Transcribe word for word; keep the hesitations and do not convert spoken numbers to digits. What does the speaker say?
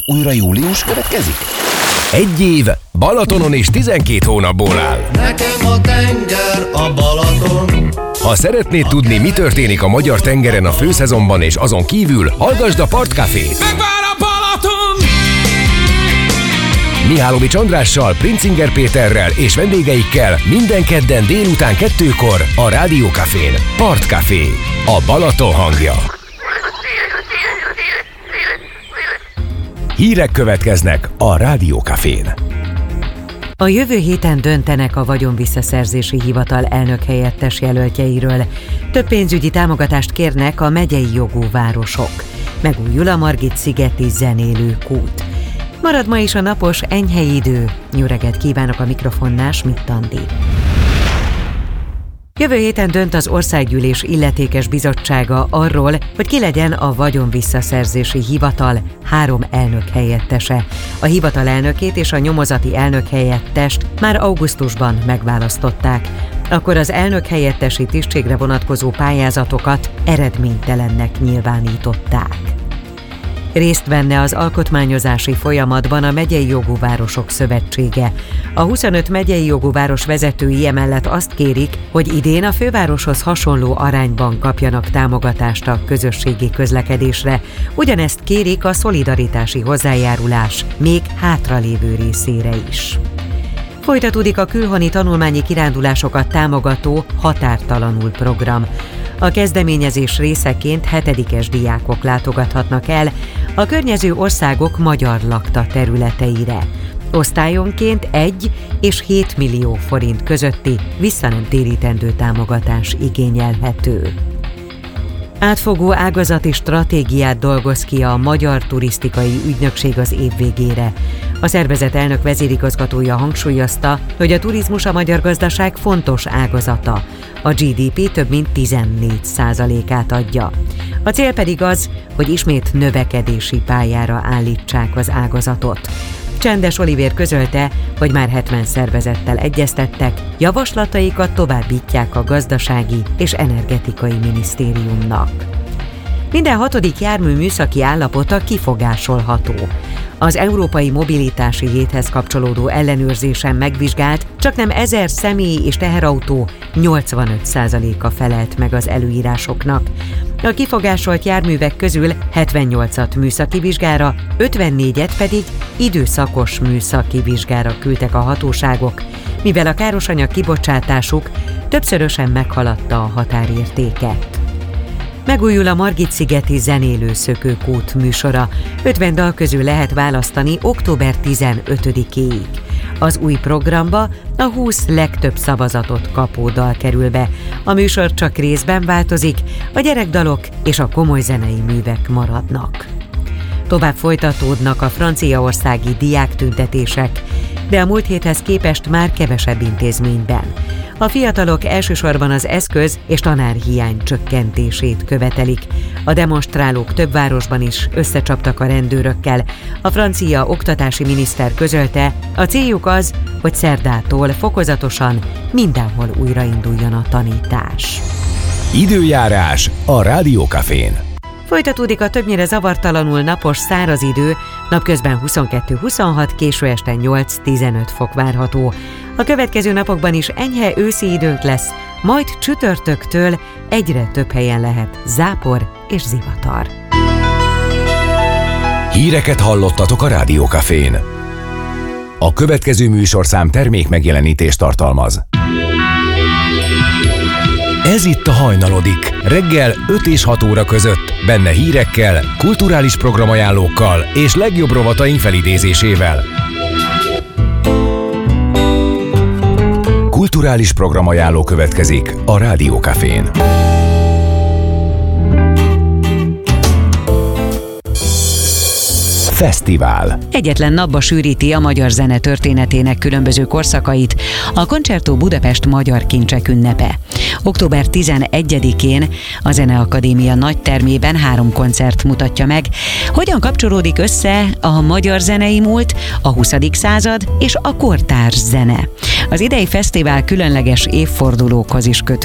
Újra július következik? Egy év Balatonon és tizenkét hónapból áll. Nekem a tenger a Balaton. Ha szeretnéd tudni, mi történik a magyar tengeren a főszezonban és azon kívül, hallgasd a Partcafét. Megvár a Balaton! Mihálovics Andrással, Princinger Péterrel és vendégeikkel minden kedden délután kettőkor a Rádiókafén. Partcafé. A Balaton hangja. Hírek következnek a Rádiókafén. A jövő héten döntenek a Vagyonvisszaszerzési Hivatal elnökhelyettes jelöltjeiről. Több pénzügyi támogatást kérnek a megyei jogú városok. Megújul a Margit-szigeti zenélőkút. Marad ma is a napos, enyhe idő. Jó reggelt kívánok, a mikrofonnál Schmidt Andi. Jövő héten dönt az Országgyűlés illetékes bizottsága arról, hogy ki legyen a Vagyonvisszaszerzési Hivatal három elnök helyettese. A hivatal elnökét és a nyomozati elnök helyettest már augusztusban megválasztották. Akkor az elnök helyettesi tisztségre vonatkozó pályázatokat eredménytelennek nyilvánították. Részt venne az alkotmányozási folyamatban a Megyei Jogú Városok Szövetsége. A huszonöt megyei jogú város vezetői emellett azt kérik, hogy idén a fővároshoz hasonló arányban kapjanak támogatást a közösségi közlekedésre. Ugyanezt kérik a szolidaritási hozzájárulás még hátralévő részére is. Folytatódik a külhoni tanulmányi kirándulásokat támogató Határtalanul program. A kezdeményezés részeként hetedikes diákok látogathatnak el a környező országok magyar lakta területeire. Osztályonként egy és hét millió forint közötti visszanemtérítendő támogatás igényelhető. Átfogó ágazati stratégiát dolgoz ki a Magyar Turisztikai Ügynökség az év végére. A szervezet elnök vezérigazgatója hangsúlyozta, hogy a turizmus a magyar gazdaság fontos ágazata. A gé dé pé több mint tizennégy százalékát adja. A cél pedig az, hogy ismét növekedési pályára állítsák az ágazatot. Csendes Olivér közölte, hogy már hetven szervezettel egyeztettek, javaslataikat továbbítják a gazdasági és energetikai minisztériumnak. Minden hatodik jármű műszaki állapota kifogásolható. Az Európai Mobilitási Héthez kapcsolódó ellenőrzésen megvizsgált csaknem ezer személyi és teherautó nyolcvanöt százaléka felelt meg az előírásoknak. A kifogásolt járművek közül hetvennyolcat műszaki vizsgára, ötvennégyet pedig időszakos műszaki vizsgára küldtek a hatóságok, mivel a károsanyag kibocsátásuk többszörösen meghaladta a határértéket. Megújul a Margit-szigeti zenélőszökőkút műsora. ötven dal közül lehet választani október tizenötödikéig. Az új programba a húsz legtöbb szavazatot kapó dal kerül be. A műsor csak részben változik, a gyerekdalok és a komoly zenei művek maradnak. Tovább folytatódnak a franciaországi diáktüntetések, de a múlt héthez képest már kevesebb intézményben. A fiatalok elsősorban az eszköz- és tanárhiány csökkentését követelik. A demonstrálók több városban is összecsaptak a rendőrökkel. A francia oktatási miniszter közölte, a céljuk az, hogy szerdától fokozatosan mindenhol újrainduljon a tanítás. Időjárás a Rádiókafén. Folytatódik a többnyire zavartalanul napos, száraz idő, napközben huszonkettő huszonhat, késő este nyolc-tizenöt fok várható. A következő napokban is enyhe őszi időnk lesz, majd csütörtöktől egyre több helyen lehet zápor és zivatar. Híreket hallottatok a Rádiókafén. A következő műsorszám termék megjelenítést tartalmaz. Ez itt a Hajnalodik, reggel öt és hat óra között, benne hírekkel, kulturális programajánlókkal és legjobb rovataink felidézésével. Kulturális programajánló következik a Rádiókafén. Fesztivál. Egyetlen napba sűríti a magyar zene történetének különböző korszakait a Concerto Budapest Magyar Kincsek ünnepe. október tizenegyedikén a Zeneakadémia nagytermében három koncert mutatja meg, hogyan kapcsolódik össze a magyar zenei múlt, a huszadik század és a kortárs zene. Az idei fesztivál különleges évfordulókhoz is kötődik.